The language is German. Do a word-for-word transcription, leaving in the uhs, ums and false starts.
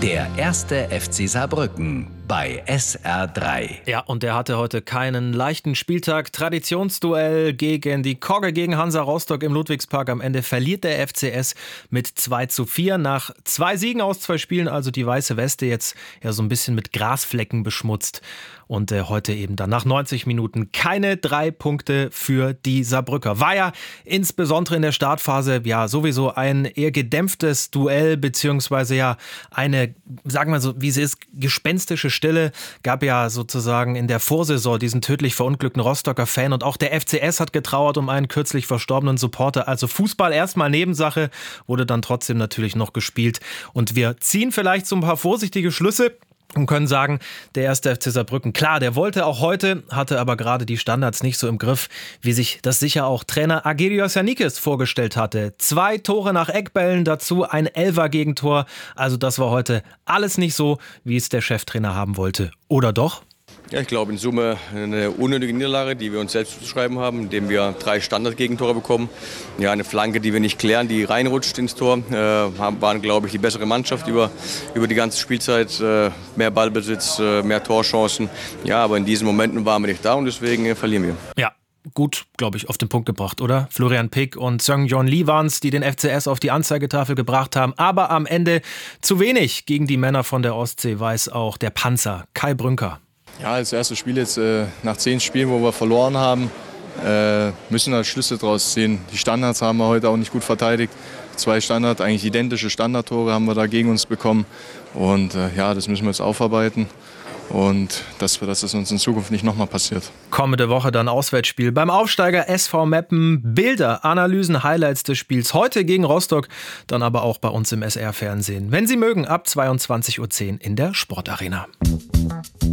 Der erste F C Saarbrücken bei S R drei. Ja, und der hatte heute keinen leichten Spieltag. Traditionsduell gegen die Kogge gegen Hansa Rostock im Ludwigspark. Am Ende verliert der F C S mit zwei zu vier. Nach zwei Siegen aus zwei Spielen, also die weiße Weste jetzt ja so ein bisschen mit Grasflecken beschmutzt. Und äh, heute eben dann nach neunzig Minuten keine drei Punkte für die Saarbrücker. War ja insbesondere in der Startphase ja sowieso ein eher gedämpftes Duell, beziehungsweise ja eine, sagen wir so, wie sie ist, gespenstische Stille. Gab ja sozusagen in der Vorsaison diesen tödlich verunglückten Rostocker Fan, und auch der F C S hat getrauert um einen kürzlich verstorbenen Supporter. Also Fußball erstmal Nebensache, wurde dann trotzdem natürlich noch gespielt. Und wir ziehen vielleicht so ein paar vorsichtige Schlüsse und können sagen, der erste F C Saarbrücken, klar, der wollte auch heute, hatte aber gerade die Standards nicht so im Griff, wie sich das sicher auch Trainer Agirios Yannikis vorgestellt hatte. Zwei Tore nach Eckbällen, dazu ein Elfer-Gegentor. Also das war heute alles nicht so, wie es der Cheftrainer haben wollte. Oder doch? Ja, ich glaube in Summe eine unnötige Niederlage, die wir uns selbst zu schreiben haben, indem wir drei Standardgegentore bekommen. Ja, eine Flanke, die wir nicht klären, die reinrutscht ins Tor. Äh, waren, glaube ich, die bessere Mannschaft über, über die ganze Spielzeit. Äh, mehr Ballbesitz, äh, mehr Torchancen. Ja, aber in diesen Momenten waren wir nicht da und deswegen äh, verlieren wir. Ja. Gut, glaube ich, auf den Punkt gebracht, oder? Florian Pick und Seung-Jon Lee waren es, die den F C S auf die Anzeigetafel gebracht haben. Aber am Ende zu wenig gegen die Männer von der Ostsee, weiß auch der Panzer Kai Brünker. Ja, das erste Spiel jetzt äh, nach zehn Spielen, wo wir verloren haben, äh, müssen wir Schlüsse daraus ziehen. Die Standards haben wir heute auch nicht gut verteidigt. Zwei Standard, eigentlich identische Standardtore haben wir da gegen uns bekommen. Und äh, ja, das müssen wir jetzt aufarbeiten. Und dass, dass das uns in Zukunft nicht nochmal passiert. Kommende Woche dann Auswärtsspiel beim Aufsteiger S V Meppen. Bilder, Analysen, Highlights des Spiels heute gegen Rostock, dann aber auch bei uns im S R-Fernsehen. Wenn Sie mögen, ab zweiundzwanzig Uhr zehn in der Sportarena.